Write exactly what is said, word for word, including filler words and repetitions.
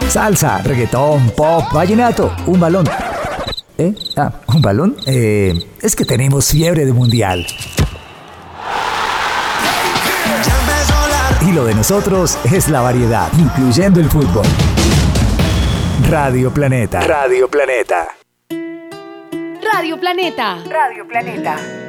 Salsa, reggaetón, pop, vallenato, un balón. ¿Eh? Ah, ¿un balón? Eh, es que tenemos fiebre de mundial. Y lo de nosotros es la variedad, incluyendo el fútbol. Radio Planeta. Radio Planeta. Radio Planeta. Radio Planeta.